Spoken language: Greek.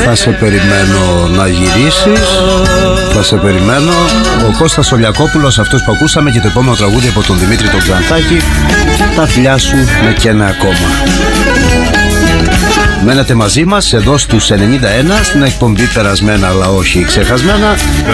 Θα σε περιμένω να γυρίσεις. Θα σε περιμένω. Ο Κώστας Ολιακόπουλος, αυτός που ακούσαμε, και το επόμενο τραγούδι από τον Δημήτρη τον Ξανθάκη, τα φιλιά σου με και ένα ακόμα. Μένετε μαζί μας εδώ στους 91 στην εκπομπή Περασμένα αλλά όχι ξεχασμένα.